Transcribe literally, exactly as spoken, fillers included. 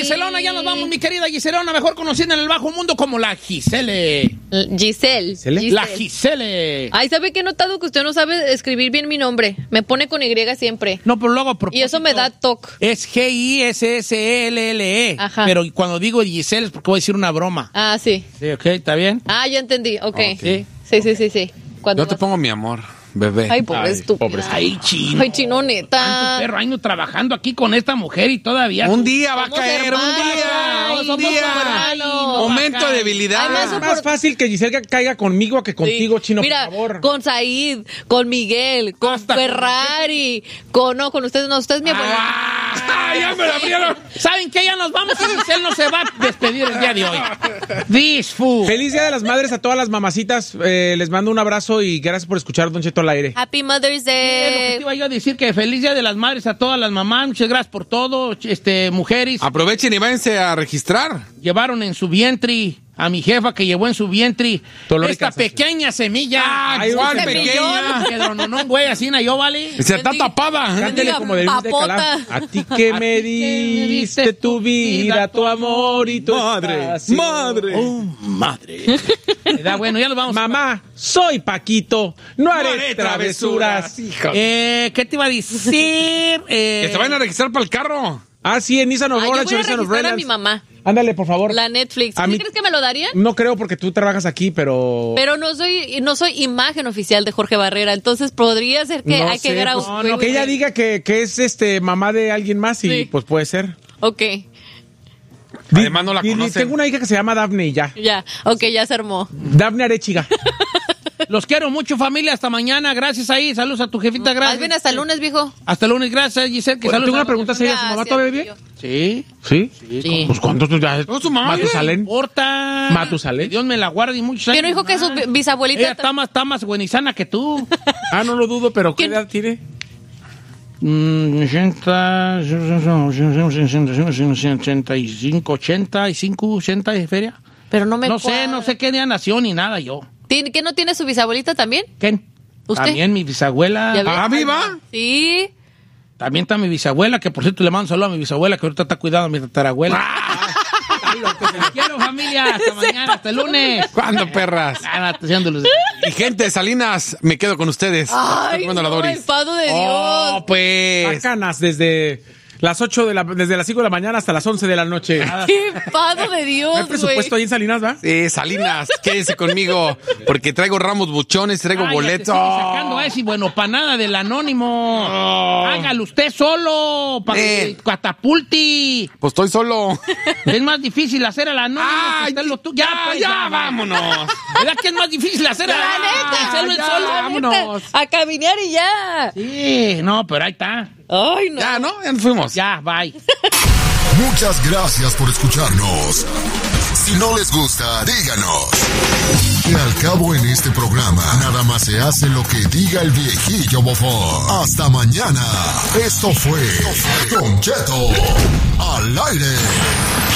Giselona, ya nos vamos, mi querida Giselona, mejor conocida en el bajo mundo como la Gisele. Giselle. Gisele. La Gisele. Ay, ¿sabe qué he notado? Que usted no sabe escribir bien mi nombre. Me pone con Y siempre. No, pero luego a propósito. Y eso me da toque. Es G I S S E L L E. Ajá. Pero cuando digo Gisele es porque voy a decir una broma. Ah, sí. Sí, ok, ¿está bien? Ah, ya entendí, ok. okay. Sí, sí, sí, sí. sí. Yo te pongo mi amor, bebé. Ay, pobre estúpido. Ay, chino. Ay, chino, neta. Tanto perro año trabajando aquí con esta mujer y todavía... Un día va a Somos caer, hermanos, un día, un somos día. hermanos. Momento de debilidad. Ay, me Es más fácil que Giselle caiga conmigo que contigo, Sí. chino, Mira, por favor. con Said, con Miguel, con Hasta Ferrari, con... No, con ustedes no, usted es mi abuelo. ¡Ah! ¡Ya me la abrieron! ¿Saben qué? Ya nos vamos y Giselle no se va a despedir el día de hoy. This food. Feliz Día de las Madres a todas las mamacitas. Eh, les mando un abrazo y gracias por escuchar Don Cheto al aire. Happy Mother's Es lo que te Day. iba yo a decir, que feliz Día de las Madres a todas las mamás. Muchas gracias por todo, este, mujeres. Aprovechen y váyanse a registrar. Llevaron en su vientre a mi jefa, que llevó en su vientre Dolor y esta cansancio. pequeña semilla. Ay, ¿cuál Esta pequeña? Que no, no, güey, así na yo, ¿vale? Se está Bendiga- tapada. Cántele Bendiga como de Luis de papota. Calaf. A ti que me diste tu vida, tu amor y tu Madre, espacio. madre. Oh, madre. Da, bueno, ya nos vamos. Mamá, soy Paquito, no haré, haré travesuras. travesuras, hija. Eh, ¿Qué te iba a decir? Eh, Que se vayan a registrar para el carro. Ah, sí, en Nissan Ay, yo Aurora, voy a Nissan registrar a Aurora. mi mamá. Ándale, por favor. La Netflix. A ¿Sí mí- crees que me lo darían? No creo porque tú trabajas aquí, pero... Pero no soy no soy imagen oficial de Jorge Barrera, entonces podría ser que no hay que sé, ver a... pues, no, que ella diga que, que es este mamá de alguien más y Sí. pues puede ser. Ok, Además no la Di- di- conocen. Tengo una hija que se llama Daphne y ya. ya, ok, ya se armó. Daphne Arechiga. Los quiero mucho, familia. Hasta mañana. Gracias ahí. Saludos a tu jefita. Más Gracias. bien hasta el lunes, viejo. Hasta el lunes. Gracias, Giselle. Que Bueno, saludos tengo a- una pregunta seria. ¿Su mamá Gracias, todavía vive? tío. Sí. ¿Sí? Sí. Pues ¿cuántos ya? No, su mamá No Matusalén. importa. Matusalén. Que Dios me la guarde y muchos años. Pero dijo que su más. bisabuelita... Ella está más, está más buenizana que tú. Ah, no lo dudo, pero ¿qué ¿Quién? edad tiene? Mm, ochenta, ochenta y cinco, ochenta y cinco, ochenta de feria. Pero no me No sé, cuadra. no sé qué día nació ni nada yo. ¿Tiene- ¿Qué no tiene su bisabuelita también? ¿Quién? ¿Usted? También mi bisabuela. ¿Ya ves? ¿Ah, viva? Sí. También está mi bisabuela, que por cierto le mando un saludo a mi bisabuela, que ahorita está cuidando a mi tatarabuela. Los quiero, familia. Hasta mañana, hasta el lunes. ¿Cuándo, perras? Ah, no, haciéndolos. Y gente de Salinas, me quedo con ustedes. Está Ay, comiendo la no, Doris. el pado de Oh, Dios. pues. Bacanas desde las ocho de la, desde las cinco de la mañana hasta las once de la noche. ¡Qué pado de ¿No Dios, hay güey! presupuesto ahí en Salinas, va? Sí, Salinas, quédese conmigo. Porque traigo ramos buchones, traigo Ay, ya te boletos. estoy sacando a ese bueno para nada del anónimo. Hágalo usted solo, para que Eh. catapulti. Pues estoy solo. Es más difícil hacer el anónimo que Ay, hacerlo tú. ya, pues, ya, vámonos. ¿Verdad que es más difícil hacer el La anónimo que neta, hacerlo él ya, solo? vámonos. A caminar y ya. Sí, no, pero ahí está. Ay, no. Ya, ¿no? Ya nos fuimos. Ya, bye. Muchas gracias por escucharnos. Si no les gusta, díganos. Que al cabo en este programa, nada más se hace lo que diga el viejillo bofón. Hasta mañana. Esto fue Don Cheto al aire.